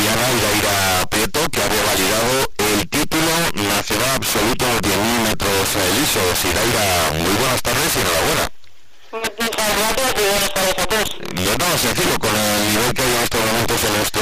colombiana Iraira Prieto, que ha revalidado el título nacional absoluto de 10.000 metros lisos. Iraira, muy buenas tardes y enhorabuena. Muchas gracias y buenas tardes a todos. No es nada sencillo con el nivel que hay en estos momentos en